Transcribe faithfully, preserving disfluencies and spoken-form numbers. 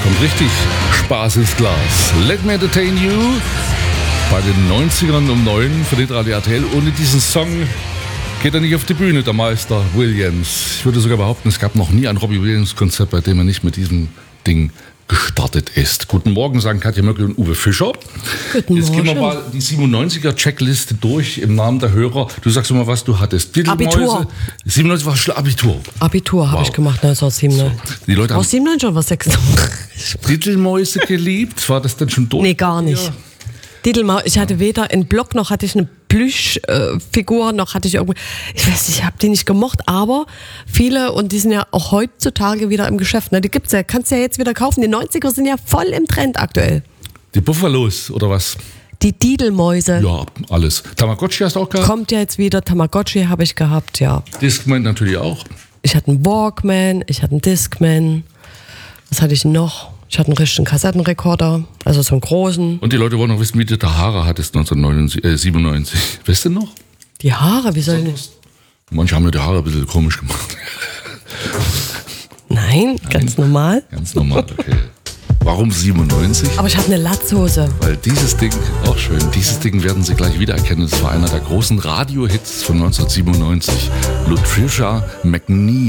Kommt richtig Spaß ins Glas. Let me entertain you. Bei den neunzigern um neun für den Radio R T L. Ohne diesen Song geht er nicht auf die Bühne, der Meister Williams. Ich würde sogar behaupten, es gab noch nie ein Robbie Williams-Konzert, bei dem er nicht mit diesem Ding gestartet ist. Guten Morgen, sagen Katja Möckel und Uwe Fischer. Guten Jetzt Morgen. gehen wir mal die siebenundneunziger-Checkliste durch im Namen der Hörer. Du sagst immer, was du hattest. Abitur. siebenundneunzig war schon Abitur. Abitur habe Wow. ich gemacht neunzehnhundertsiebenundneunzig. So. Die Leute haben Aus siebenundneunzig oder was? sechsundneunzig? Titelmäuse geliebt. War das denn schon durch? Nee, gar nicht. Titelmaus. Ich hatte weder einen Block, noch hatte ich eine Plüschfigur, äh, noch hatte ich irgendwie, ich weiß nicht, ich habe die nicht gemocht, aber viele, und die sind ja auch heutzutage wieder im Geschäft, ne? Die gibt's ja, kannst du ja jetzt wieder kaufen. Die neunziger sind ja voll im Trend aktuell. Die Buffalos, oder was? Die Didelmäuse. Ja, alles. Tamagotchi hast du auch gehabt? Kommt ja jetzt wieder, Tamagotchi habe ich gehabt, ja. Discman natürlich auch. Ich hatte einen Walkman, ich hatte einen Discman. Was hatte ich noch? Ich hatte einen richtigen Kassettenrekorder, also so einen großen. Und die Leute wollen noch wissen, wie du da Haare hattest neunzehnhundertsiebenundneunzig. Weißt du noch? Die Haare, wie soll ich? Manche haben mir die Haare ein bisschen komisch gemacht. Nein, ganz normal. Ganz normal, okay. Warum siebenundneunzig? Aber ich hatte eine Latzhose. Weil dieses Ding, auch schön, dieses Ding werden Sie gleich wiedererkennen. Es war einer der großen Radio-Hits von neunzehnhundertsiebenundneunzig. Lutricia McNeil.